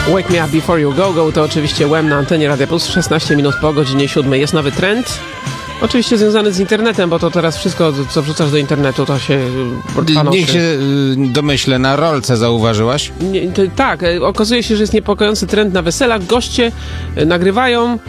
Wake Me Up Before You Go Go to oczywiście Wham na antenie Radia Plus. 16 minut po godzinie 7 jest nowy trend. Oczywiście związany z internetem, bo to teraz wszystko, co wrzucasz do internetu, to się panoszy. Niech się domyślę, na rolce zauważyłaś? Tak, okazuje się, że jest niepokojący trend na weselach. Goście nagrywają,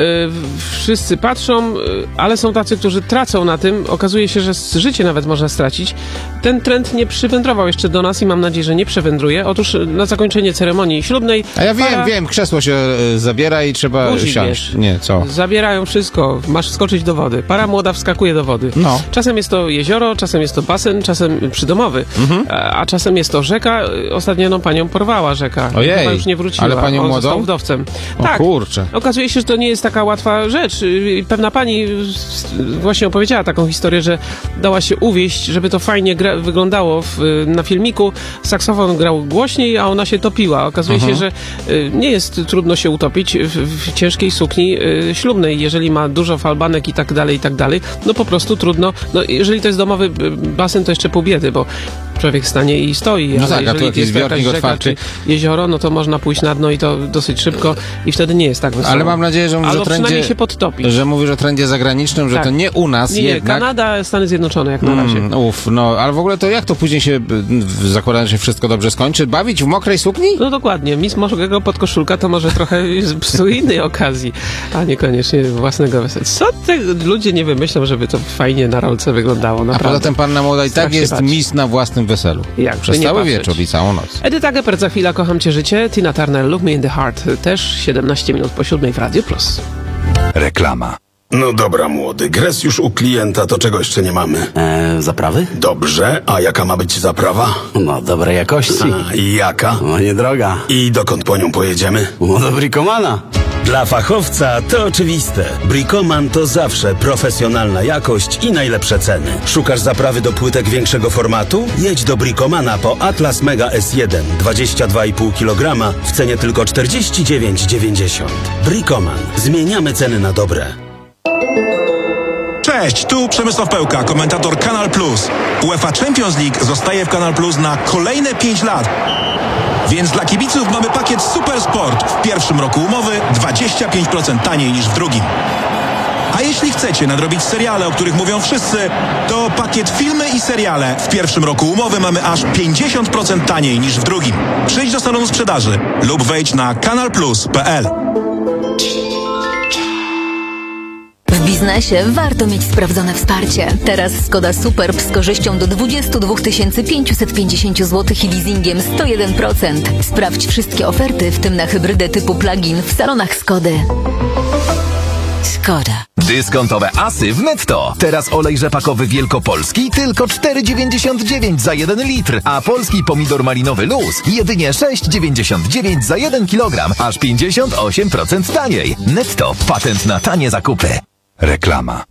wszyscy patrzą, ale są tacy, którzy tracą na tym. Okazuje się, że życie nawet można stracić. Ten trend nie przywędrował jeszcze do nas i mam nadzieję, że nie przewędruje. Otóż na zakończenie ceremonii ślubnej... A ja wiem, krzesło się zabiera i trzeba siąść. Nie, co? Zabierają wszystko, masz wskoczyć do wody. Para młoda wskakuje do wody. No. Czasem jest to jezioro, czasem jest to basen, czasem przydomowy, a czasem jest to rzeka. Ostatnio panią porwała rzeka. Ojej, chyba już nie wróciła. ale panią młodą? Został wdowcem. O tak. Kurczę. Okazuje się, że to nie jest taka łatwa rzecz. Pewna pani właśnie opowiedziała taką historię, że dała się uwieść, żeby to fajnie wyglądało na filmiku. Saksofon grał głośniej, a ona się topiła. Okazuje się, że nie jest trudno się utopić w ciężkiej sukni ślubnej, jeżeli ma dużo falbanek i tak dalej, no po prostu trudno. No jeżeli to jest domowy basen, to jeszcze pół biedy, bo człowiek stanie i stoi. No tak, a tu jeżeli jest jakaś rzeka czy jezioro, no to można pójść na dno i to dosyć szybko i wtedy nie jest tak wesoło. Ale mam nadzieję, że mówisz o trendzie... przynajmniej się podtopić. Że mówisz o trendzie zagranicznym, że tak. to nie u nas nie, jednak. Kanada, Stany Zjednoczone jak na razie. Ale w ogóle to jak to później się, zakładając, że wszystko dobrze skończy, bawić w mokrej sukni? No dokładnie. Mistrz mokrego podkoszulka to może trochę psuje innej okazji, a niekoniecznie własnego wesela. Co te ludzie nie wymyślą, żeby to fajnie na rolce wyglądało, naprawdę. A poza tym panna młoda i tak jest mistrz na własnym weselu. Jak przez cały wieczór i całą noc. Edyta Geppert za chwilę, Kocham Cię życie. Tina Turner, Look Me in the Heart. Też 17 minut po 7 w Radio Plus. Reklama. No dobra, młody, gres już u klienta, to czego jeszcze nie mamy? Zaprawy? Dobrze, a jaka ma być zaprawa? No, dobrej jakości. I jaka? No, niedroga. I dokąd po nią pojedziemy? No, do Bricomana. Dla fachowca to oczywiste. Bricoman to zawsze profesjonalna jakość i najlepsze ceny. Szukasz zaprawy do płytek większego formatu? Jedź do Bricomana po Atlas Mega S1 22,5 kg w cenie tylko 49,90. Bricoman. Zmieniamy ceny na dobre. Cześć, tu Przemysław Pełka, komentator Kanal Plus. UEFA Champions League zostaje w Kanal Plus na kolejne 5 lat. Więc dla kibiców mamy pakiet Super Sport. W pierwszym roku umowy 25% taniej niż w drugim. A jeśli chcecie nadrobić seriale, o których mówią wszyscy, to pakiet Filmy i seriale. W pierwszym roku umowy mamy aż 50% taniej niż w drugim. Przyjdź do salonu sprzedaży lub wejdź na kanalplus.pl. W biznesie warto mieć sprawdzone wsparcie. Teraz Skoda Superb z korzyścią do 22 550 zł i leasingiem 101%. Sprawdź wszystkie oferty, w tym na hybrydę typu plug-in w salonach Skody. Skoda. Dyskontowe asy w Netto. Teraz olej rzepakowy wielkopolski tylko 4,99 za 1 litr, a polski pomidor malinowy luz jedynie 6,99 za 1 kilogram, aż 58% taniej. Netto. Patent na tanie zakupy. Reklama.